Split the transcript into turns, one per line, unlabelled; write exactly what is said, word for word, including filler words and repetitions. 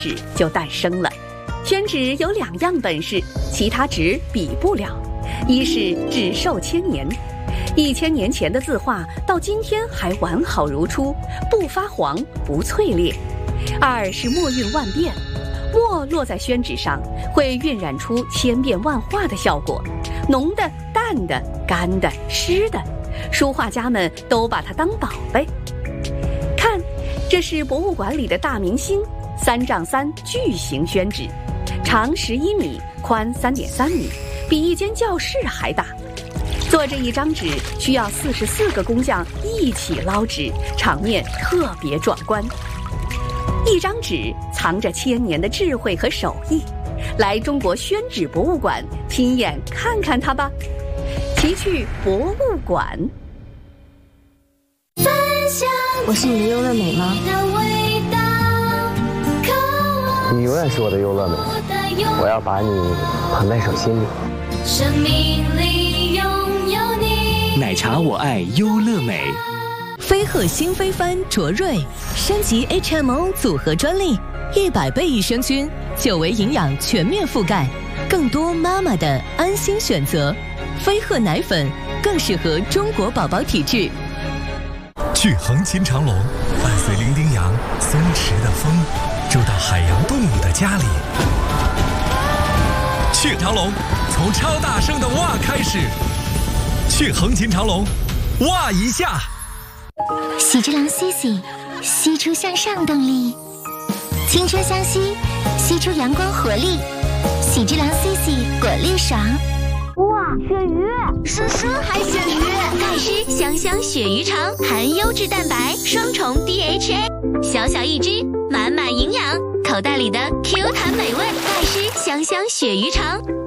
纸就诞生了。宣纸有两样本事，其他纸比不了。一是纸寿千年，一千年前的字画到今天还完好如初，不发黄不脆裂。二是墨韵万变，墨落在宣纸上会晕染出千变万化的效果，浓的、淡的、干的、湿的，书画家们都把它当宝贝。看，这是博物馆里的大明星三丈三巨型宣纸，长十一米，宽三点三米，比一间教室还大。做这一张纸需要四十四个工匠一起捞纸，场面特别壮观。一张纸藏着千年的智慧和手艺，来中国宣纸博物馆亲眼看看它吧。奇趣博物馆。
我是你的优乐美吗？
你永远是我的优乐美，我要把你捧在手心里。
生命里拥有你，
奶茶我爱优乐美。
飞鹤新飞帆卓瑞升级 H M O 组合专利，一百倍益生菌，久维营养全面覆盖，更多妈妈的安心选择。飞鹤奶粉更适合中国宝宝体质。
去横琴长隆，伴随伶仃羊松弛的风，住到海洋动物的家里。去长隆，从超大声的哇开始。去横琴长隆，哇一下。
喜之郎 C C 吸出向上动力，青春相吸，吸出阳光活力。喜之郎 C C 果粒爽。
哇，鳕鱼！
叔叔还鳕鱼，
钙湿香香鳕鱼肠，含优质蛋白，双重 D H A， 小小一只，满满营养，口袋里的 Q 弹美味，钙湿香香鳕鱼肠。